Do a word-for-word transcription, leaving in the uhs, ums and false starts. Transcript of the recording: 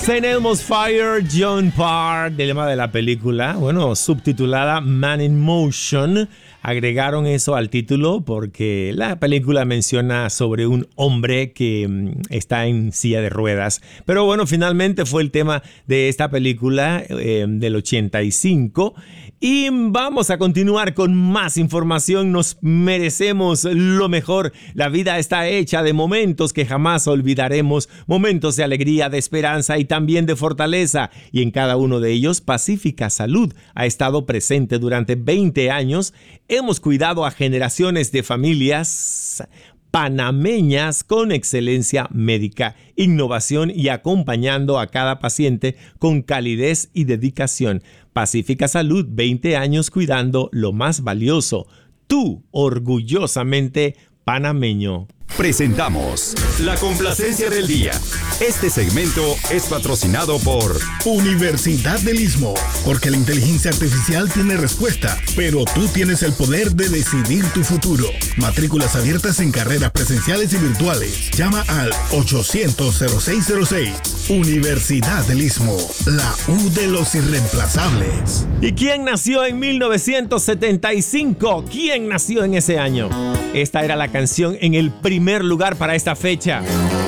Saint Elmo's Fire, John Parr, del lema de la película, bueno, subtitulada Man in Motion. Agregaron eso al título porque la película menciona sobre un hombre que um, está en silla de ruedas. Pero bueno, finalmente fue el tema de esta película eh, del ochenta y cinco. Y vamos a continuar con más información. Nos merecemos lo mejor. La vida está hecha de momentos que jamás olvidaremos. Momentos de alegría, de esperanza y también de fortaleza. Y en cada uno de ellos, Pacífica Salud ha estado presente durante veinte años. Hemos cuidado a generaciones de familias panameñas con excelencia médica, innovación y acompañando a cada paciente con calidez y dedicación. Pacífica Salud, veinte años cuidando lo más valioso. Tú, orgullosamente panameño. Presentamos la complacencia del día. Este segmento es patrocinado por Universidad del Istmo, porque la inteligencia artificial tiene respuesta, pero tú tienes el poder de decidir tu futuro. Matrículas abiertas en carreras presenciales y virtuales. Llama al ochocientos cero seis cero seis. Universidad del Istmo, la U de los irreemplazables. ¿Y quién nació en mil novecientos setenta y cinco? ¿Quién nació en ese año? Esta era la canción en el primer lugar para esta fecha.